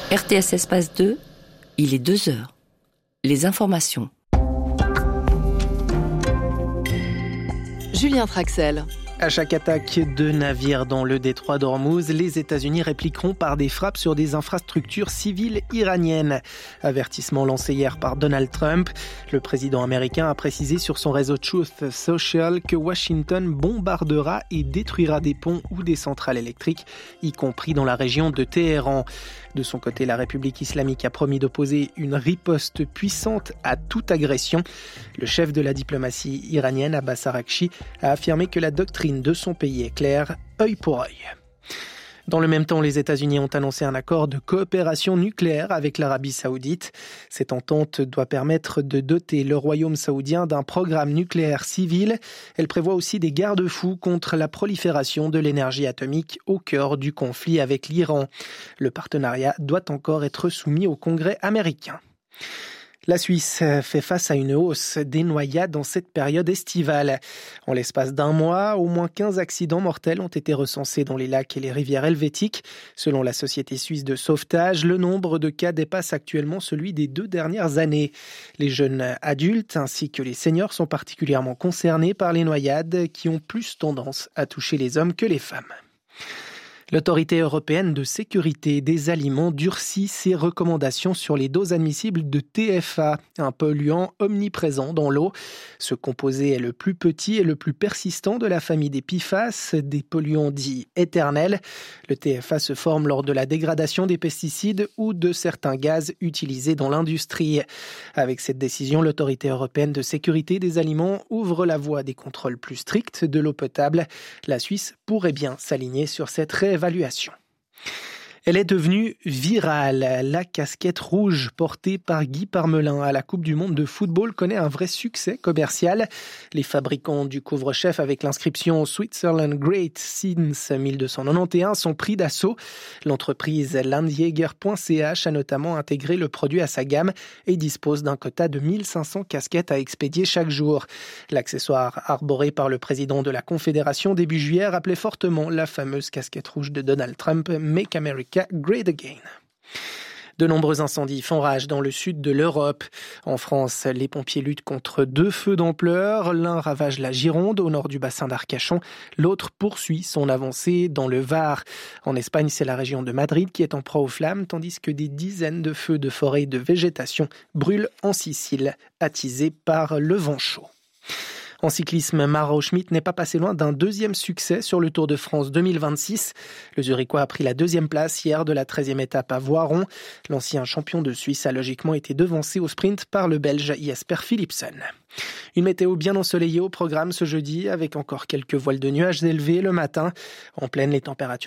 RTS Espace 2, il est 2 heures. Les informations. Julien Traxel. À chaque attaque de navires dans le détroit d'Ormuz, les États-Unis répliqueront par des frappes sur des infrastructures civiles iraniennes. Avertissement lancé hier par Donald Trump. Le président américain a précisé sur son réseau Truth Social que Washington bombardera et détruira des ponts ou des centrales électriques, y compris dans la région de Téhéran. De son côté, la République islamique a promis d'opposer une riposte puissante à toute agression. Le chef de la diplomatie iranienne, Abbas Araghchi, a affirmé que la doctrine de son pays est claire, œil pour œil. Dans le même temps, les États-Unis ont annoncé un accord de coopération nucléaire avec l'Arabie saoudite. Cette entente doit permettre de doter le royaume saoudien d'un programme nucléaire civil. Elle prévoit aussi des garde-fous contre la prolifération de l'énergie atomique au cœur du conflit avec l'Iran. Le partenariat doit encore être soumis au Congrès américain. La Suisse fait face à une hausse des noyades en cette période estivale. En l'espace d'un mois, au moins 15 accidents mortels ont été recensés dans les lacs et les rivières helvétiques. Selon la Société suisse de sauvetage, le nombre de cas dépasse actuellement celui des 2 dernières années. Les jeunes adultes ainsi que les seniors sont particulièrement concernés par les noyades qui ont plus tendance à toucher les hommes que les femmes. L'Autorité européenne de sécurité des aliments durcit ses recommandations sur les doses admissibles de TFA, un polluant omniprésent dans l'eau. Ce composé est le plus petit et le plus persistant de la famille des PFAS, des polluants dits éternels. Le TFA se forme lors de la dégradation des pesticides ou de certains gaz utilisés dans l'industrie. Avec cette décision, l'Autorité européenne de sécurité des aliments ouvre la voie des contrôles plus stricts de l'eau potable. La Suisse pourrait bien s'aligner sur cette réévaluation. Elle est devenue virale. La casquette rouge portée par Guy Parmelin à la Coupe du Monde de football connaît un vrai succès commercial. Les fabricants du couvre-chef avec l'inscription Switzerland Great Since 1291 sont pris d'assaut. L'entreprise landjäger.ch a notamment intégré le produit à sa gamme et dispose d'un quota de 1500 casquettes à expédier chaque jour. L'accessoire arboré par le président de la Confédération début juillet rappelait fortement la fameuse casquette rouge de Donald Trump, Make America Great Again. De nombreux incendies font rage dans le sud de l'Europe. En France, les pompiers luttent contre 2 feux d'ampleur. L'un ravage la Gironde, au nord du bassin d'Arcachon. L'autre poursuit son avancée dans le Var. En Espagne, c'est la région de Madrid qui est en proie aux flammes, tandis que des dizaines de feux de forêt et de végétation brûlent en Sicile, attisés par le vent chaud. En cyclisme, Maro Schmidt n'est pas passé loin d'un 2e succès sur le Tour de France 2026. Le Zurichois a pris la 2e place hier de la 13e étape à Voiron. L'ancien champion de Suisse a logiquement été devancé au sprint par le Belge Jesper Philipsen. Une météo bien ensoleillée au programme ce jeudi avec encore quelques voiles de nuages élevés le matin. En pleine, les températures